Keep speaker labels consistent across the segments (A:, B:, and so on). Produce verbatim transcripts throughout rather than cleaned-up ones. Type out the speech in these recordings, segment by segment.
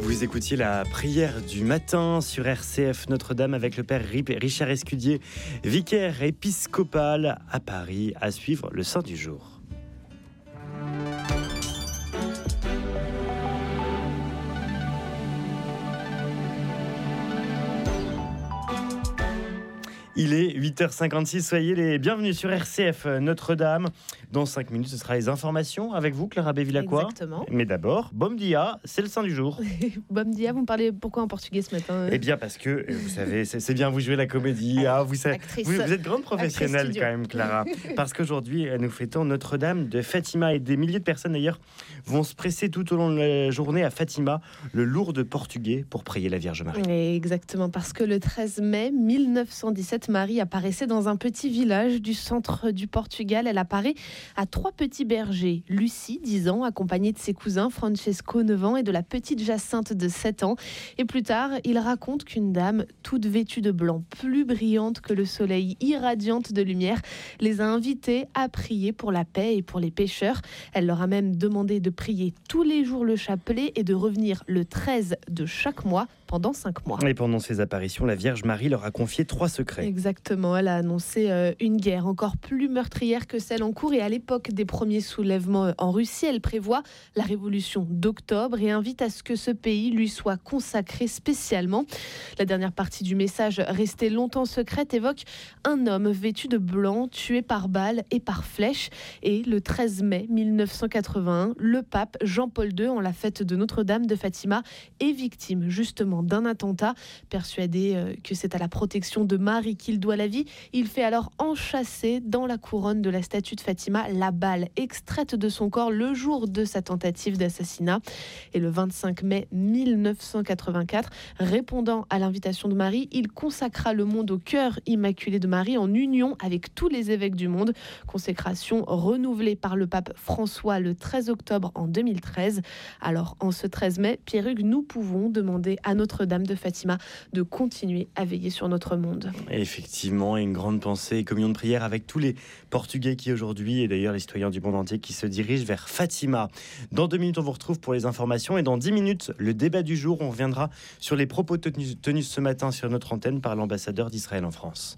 A: Vous écoutiez la prière du matin sur R C F Notre-Dame avec le père Richard Escudier, vicaire épiscopal à Paris, à suivre le Saint du jour. Il est huit heures cinquante-six, soyez les bienvenus sur R C F Notre-Dame. Dans cinq minutes, ce sera les informations avec vous, Clara Bevilacqua.
B: Exactement.
A: Mais d'abord, Bom dia, c'est le Saint du jour.
B: Bom dia, vous me parlez pourquoi en portugais ce matin?
A: Eh bien parce que, vous savez, c'est, c'est bien, vous jouez la comédie, ah, vous, savez, vous, vous êtes grande professionnelle quand même, Clara. Parce qu'aujourd'hui, nous fêtons Notre-Dame de Fatima et des milliers de personnes d'ailleurs vont se presser tout au long de la journée à Fatima, le lourd portugais, pour prier la Vierge Marie.
B: Exactement, parce que le treize mai mille neuf cent dix-sept, Marie apparaissait dans un petit village du centre du Portugal. Elle apparaît à trois petits bergers. Lucie, dix ans, accompagnée de ses cousins Francesco, neuf ans, et de la petite Jacinthe de sept ans. Et plus tard, il raconte qu'une dame, toute vêtue de blanc, plus brillante que le soleil, irradiante de lumière, les a invités à prier pour la paix et pour les pécheurs. Elle leur a même demandé de prier tous les jours le chapelet et de revenir le treize de chaque mois pendant cinq mois.
A: Et pendant ces apparitions, la Vierge Marie leur a confié trois secrets.
B: Exactement, elle a annoncé euh, une guerre encore plus meurtrière que celle en cours, et à l'époque des premiers soulèvements en Russie, elle prévoit la révolution d'octobre et invite à ce que ce pays lui soit consacré spécialement. La dernière partie du message, restée longtemps secrète, évoque un homme vêtu de blanc, tué par balles et par flèches. Et le treize mai mille neuf cent quatre-vingt-un, le pape Jean-Paul deux, en la fête de Notre-Dame de Fatima, est victime justement d'un attentat. Persuadé que c'est à la protection de Marie qu'il doit la vie, il fait alors enchâsser dans la couronne de la statue de Fatima la balle extraite de son corps le jour de sa tentative d'assassinat. Et le vingt-cinq mai mille neuf cent quatre-vingt-quatre, répondant à l'invitation de Marie, il consacra le monde au cœur immaculé de Marie en union avec tous les évêques du monde. Consécration renouvelée par le pape François le treize octobre en deux mille treize. Alors en ce treize mai, Pierre-Hugues, nous pouvons demander à Notre-Dame de Fatima de continuer à veiller sur notre monde.
A: Et effectivement, une grande pensée et communion de prière avec tous les Portugais qui aujourd'hui, et d'ailleurs les citoyens du monde entier, qui se dirigent vers Fatima. Dans deux minutes, on vous retrouve pour les informations, et dans dix minutes, le débat du jour. On reviendra sur les propos tenus, tenus ce matin sur notre antenne par l'ambassadeur d'Israël en France.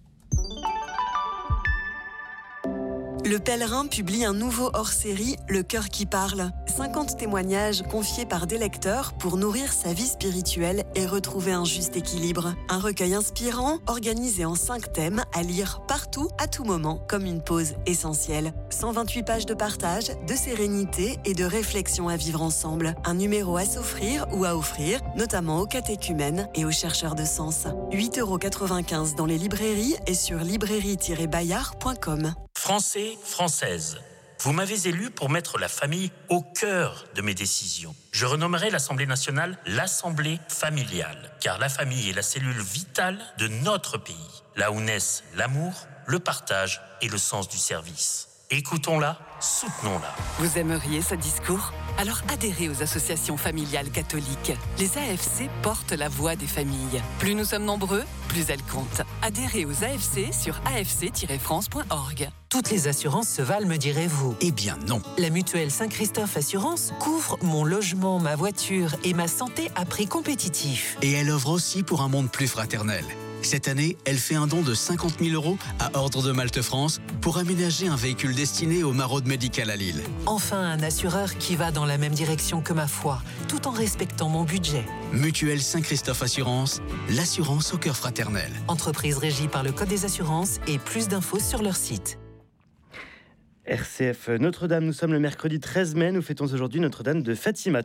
C: Le Pèlerin publie un nouveau hors-série, Le Cœur qui parle. cinquante témoignages confiés par des lecteurs pour nourrir sa vie spirituelle et retrouver un juste équilibre. Un recueil inspirant, organisé en cinq thèmes, à lire partout, à tout moment, comme une pause essentielle. cent vingt-huit pages de partage, de sérénité et de réflexion à vivre ensemble. Un numéro à s'offrir ou à offrir, notamment aux catéchumènes et aux chercheurs de sens. huit euros quatre-vingt-quinze dans les librairies et sur librairie tiret bayard point com.
D: Français, Françaises, vous m'avez élu pour mettre la famille au cœur de mes décisions. Je renommerai l'Assemblée nationale l'Assemblée familiale, car la famille est la cellule vitale de notre pays, là où naissent l'amour, le partage et le sens du service. Écoutons-la, soutenons-la.
C: Vous aimeriez ce discours ? Alors adhérez aux associations familiales catholiques. Les A F C portent la voix des familles. Plus nous sommes nombreux, plus elles comptent. Adhérez aux A F C sur a f c tiret france point org.
E: Toutes les assurances se valent, me direz-vous?
F: Eh bien non.
E: La mutuelle Saint-Christophe Assurance couvre mon logement, ma voiture et ma santé à prix compétitif.
F: Et elle offre aussi pour un monde plus fraternel. Cette année, elle fait un don de cinquante mille euros à Ordre de Malte France pour aménager un véhicule destiné au maraude médical à Lille.
E: Enfin, un assureur qui va dans la même direction que ma foi, tout en respectant mon budget.
F: Mutuelle Saint-Christophe Assurance, l'assurance au cœur fraternel.
E: Entreprise régie par le Code des assurances, et plus d'infos sur leur site.
A: R C F Notre-Dame, nous sommes le mercredi treize mai, nous fêtons aujourd'hui Notre-Dame de Fatima.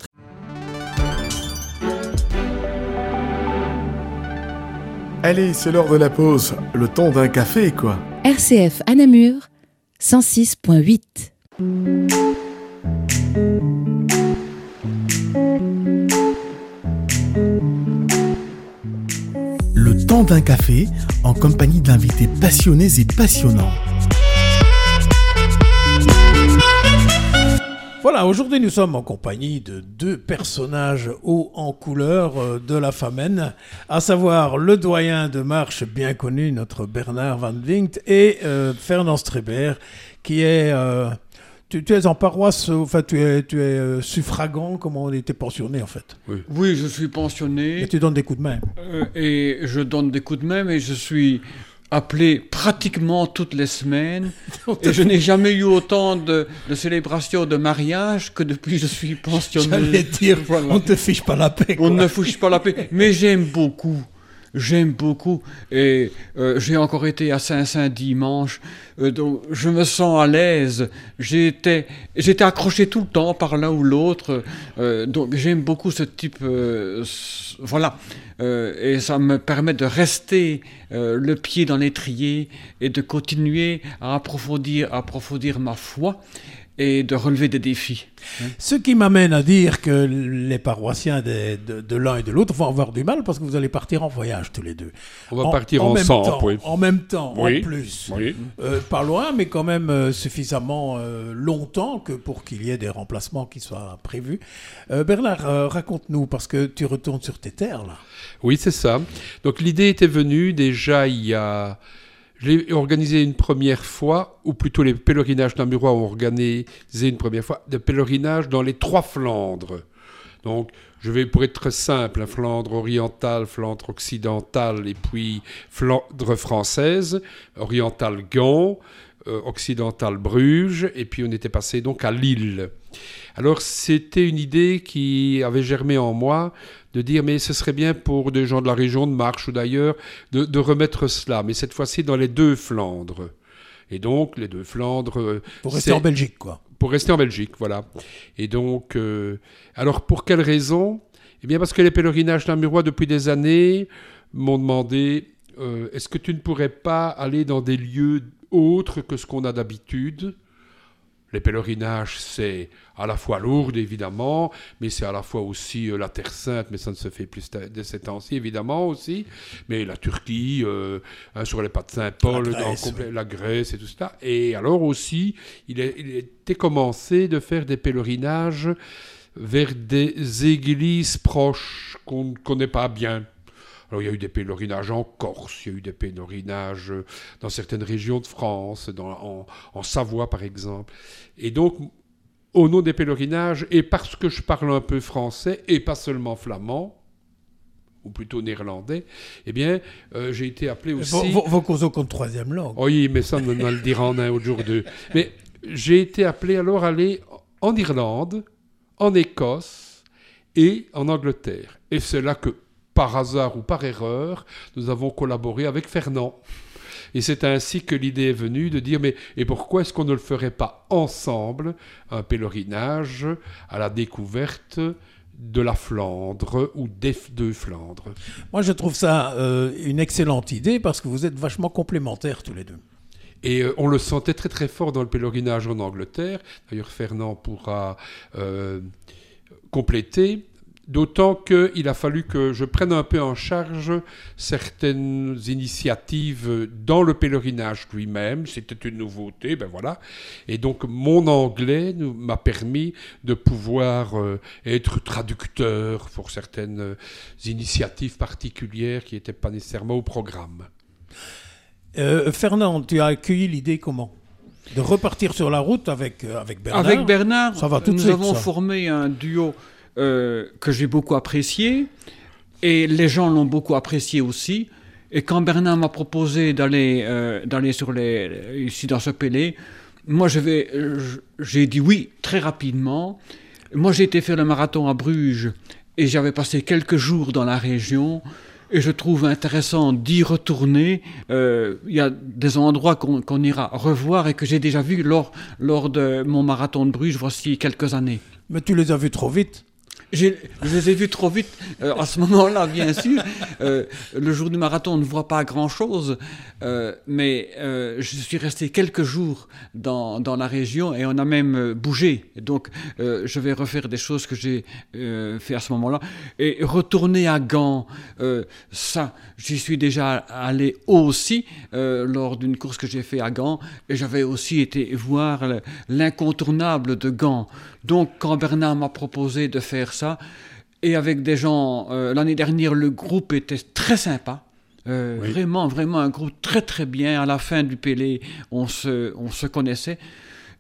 G: Allez, c'est l'heure de la pause, le temps d'un café, quoi.
H: R C F à Namur, cent six point huit.
G: Le temps d'un café, en compagnie d'invités passionnés et passionnants.
I: Voilà, aujourd'hui nous sommes en compagnie de deux personnages hauts en couleur de la Famenne, à savoir le doyen de marche bien connu, notre Bernard Van Vinkt, et euh, Fernand Strebert, qui est euh, tu, tu es en paroisse, enfin tu es, tu es euh, suffragant, comment on était pensionné en fait.
J: Oui. oui, je suis pensionné.
I: Et tu donnes des coups de main.
J: Euh, et je donne des coups de main, mais je suis appelé pratiquement toutes les semaines. Et je n'ai jamais eu autant de, de célébrations de mariage que depuis que je suis pensionné.
I: J'allais dire, voilà. On ne te fiche pas la paix. Quoi.
J: On ne fiche pas la paix. Mais j'aime beaucoup. J'aime beaucoup. Et euh, j'ai encore été à Saint-Saint dimanche. Euh, donc je me sens à l'aise. J'étais, j'étais accroché tout le temps par l'un ou l'autre. Euh, donc j'aime beaucoup ce type... Euh, c- voilà. Euh, et ça me permet de rester euh, le pied dans l'étrier et de continuer à approfondir, à approfondir ma foi et de relever des défis.
I: Ce qui m'amène à dire que les paroissiens de, de, de l'un et de l'autre vont avoir du mal parce que vous allez partir en voyage tous les deux.
K: On va
I: en,
K: partir
I: en
K: ensemble,
I: même temps,
K: oui.
I: En même temps,
K: oui.
I: en plus.
K: Oui.
I: Euh, pas loin, mais quand même euh, suffisamment euh, longtemps que pour qu'il y ait des remplacements qui soient prévus. Euh, Bernard, euh, raconte-nous, parce que tu retournes sur tes terres, là.
K: Oui, c'est ça. Donc l'idée était venue déjà il y a... Je l'ai organisé une première fois, ou plutôt les pèlerinages namurois ont organisé une première fois, des pèlerinages dans les trois Flandres. Donc, je vais, pour être très simple, hein, Flandre orientale, Flandre occidentale, et puis Flandre française, orientale Gand, euh, occidentale Bruges, et puis on était passé donc à Lille. Alors, c'était une idée qui avait germé en moi, de dire, mais ce serait bien pour des gens de la région de Marche ou d'ailleurs, de, de remettre cela, mais cette fois-ci dans les deux Flandres. Et donc, les deux Flandres...
I: Pour rester en Belgique, quoi.
K: Pour rester en Belgique, voilà. Et donc, euh, alors pour quelle raison ? Eh bien, parce que les pèlerinages namurois, depuis des années, m'ont demandé, euh, est-ce que tu ne pourrais pas aller dans des lieux autres que ce qu'on a d'habitude ? Les pèlerinages, c'est à la fois Lourdes, évidemment, mais c'est à la fois aussi euh, la Terre Sainte, mais ça ne se fait plus de ces temps-ci, évidemment, aussi. Mais la Turquie, euh, hein, sur les pas de Saint-Paul,
I: la Grèce,
K: dans complet,
I: oui.
K: la Grèce et tout ça. Et alors aussi, il, est, il était commencé de faire des pèlerinages vers des églises proches qu'on ne connaît pas bien. Alors, il y a eu des pèlerinages en Corse, il y a eu des pèlerinages dans certaines régions de France, dans, en, en Savoie par exemple. Et donc, au nom des pèlerinages, et parce que je parle un peu français, et pas seulement flamand, ou plutôt néerlandais, eh bien, euh, j'ai été appelé aussi...
I: Vos, vos causes comme troisième langue.
K: Oui, mais ça, on va le dire en un autre jour deux. Mais j'ai été appelé alors à aller en Irlande, en Écosse et en Angleterre. Et c'est là que, par hasard ou par erreur, nous avons collaboré avec Fernand. Et c'est ainsi que l'idée est venue de dire, mais et pourquoi est-ce qu'on ne le ferait pas ensemble, un pèlerinage à la découverte de la Flandre ou des deux Flandres.
I: Moi, je trouve ça euh, une excellente idée parce que vous êtes vachement complémentaires tous les deux.
K: Et euh, on le sentait très très fort dans le pèlerinage en Angleterre. D'ailleurs, Fernand pourra euh, compléter. D'autant qu'il a fallu que je prenne un peu en charge certaines initiatives dans le pèlerinage lui-même. C'était une nouveauté, ben voilà. Et donc, mon anglais nous, m'a permis de pouvoir euh, être traducteur pour certaines euh, initiatives particulières qui n'étaient pas nécessairement au programme.
I: Euh, Fernand, tu as accueilli l'idée comment ? De repartir sur la route avec, euh, avec Bernard.
J: Avec Bernard,
I: ça va tout de
J: nous
I: suite,
J: avons
I: ça.
J: formé un duo euh, que j'ai beaucoup apprécié et les gens l'ont beaucoup apprécié aussi. Et quand Bernard m'a proposé d'aller euh, d'aller sur les ici dans ce Pélé, moi je vais, j'ai dit oui très rapidement. Moi j'ai été faire le marathon à Bruges et j'avais passé quelques jours dans la région. Et je trouve intéressant d'y retourner. Euh, il y a des endroits qu'on, qu'on ira revoir et que j'ai déjà vus lors, lors de mon marathon de Bruges, voici quelques années.
I: Mais tu les as vus trop vite.
J: J'ai, je les ai vus trop vite euh, à ce moment-là, bien sûr. Euh, le jour du marathon, on ne voit pas grand-chose, euh, mais euh, je suis resté quelques jours dans, dans la région et on a même bougé. Donc, euh, je vais refaire des choses que j'ai euh, fait à ce moment-là. Et retourner à Gand, euh, ça, j'y suis déjà allé aussi euh, lors d'une course que j'ai fait à Gand. Et j'avais aussi été voir l'incontournable de Gand. Donc, quand Bernard m'a proposé de faire ça, et avec des gens, euh, l'année dernière, le groupe était très sympa. Euh, oui. Vraiment, vraiment un groupe très, très bien. À la fin du Pélé, on se, on se connaissait.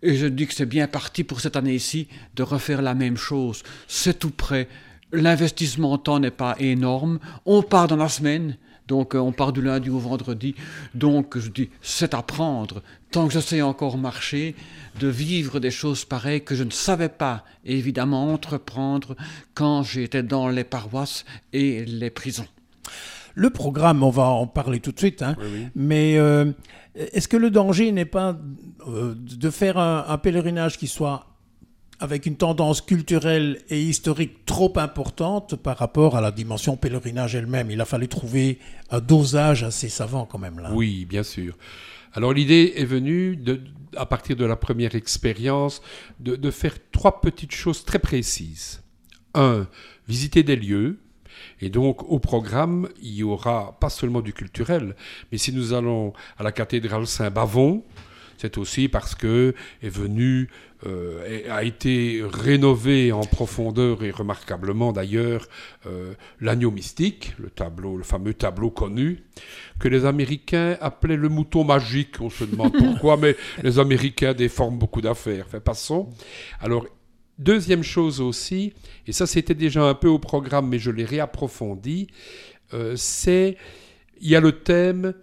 J: Et je dis que c'est bien parti pour cette année-ci de refaire la même chose. C'est tout prêt. L'investissement en temps n'est pas énorme. On part dans la semaine. Donc, on part du lundi au vendredi. Donc, je dis, c'est à prendre. Tant que je sais encore marcher, de vivre des choses pareilles que je ne savais pas, évidemment, entreprendre quand j'étais dans les paroisses et les prisons.
I: Le programme, on va en parler tout de suite, hein,
K: oui, oui.
I: mais euh, est-ce que le danger n'est pas euh, de faire un, un pèlerinage qui soit avec une tendance culturelle et historique trop importante par rapport à la dimension pèlerinage elle-même? Il a fallu trouver un dosage assez savant quand même là.
K: Oui, bien sûr. Alors l'idée est venue, de, à partir de la première expérience, de, de faire trois petites choses très précises. Un, visiter des lieux. Et donc, au programme, il y aura pas seulement du culturel, mais si nous allons à la cathédrale Saint-Bavon, c'est aussi parce que est venu, euh, a été rénové en profondeur et remarquablement d'ailleurs euh, l'agneau mystique, le tableau, le fameux tableau connu que les Américains appelaient le mouton magique. On se demande pourquoi, mais les Américains déforment beaucoup d'affaires. Enfin, passons. Alors, deuxième chose aussi, et ça c'était déjà un peu au programme, mais je l'ai réapprofondi, euh, c'est, il y a le thème,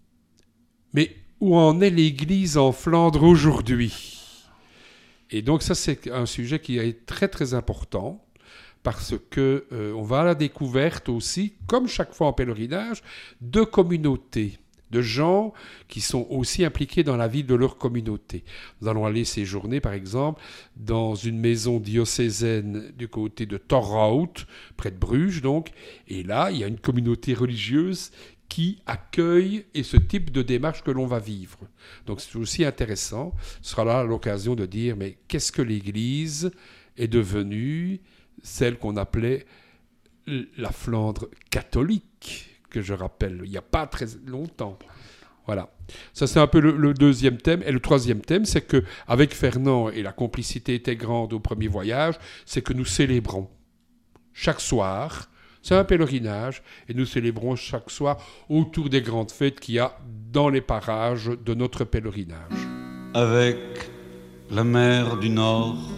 K: mais où en est l'Église en Flandre aujourd'hui? Et donc ça c'est un sujet qui est très très important, parce que euh, on va à la découverte aussi, comme chaque fois en pèlerinage, de communautés, de gens qui sont aussi impliqués dans la vie de leur communauté. Nous allons aller séjourner, par exemple, dans une maison diocésaine du côté de Torhout, près de Bruges, donc. Et là, il y a une communauté religieuse qui accueille et ce type de démarche que l'on va vivre. Donc c'est aussi intéressant. Ce sera là l'occasion de dire, mais qu'est-ce que l'Église est devenue, celle qu'on appelait la Flandre catholique, que je rappelle, il n'y a pas très longtemps. Voilà. Ça, c'est un peu le, le deuxième thème. Et le troisième thème, c'est qu'avec Fernand, et la complicité était grande au premier voyage, c'est que nous célébrons chaque soir. C'est un pèlerinage, et nous célébrons chaque soir autour des grandes fêtes qu'il y a dans les parages de notre pèlerinage.
L: Avec la mer du Nord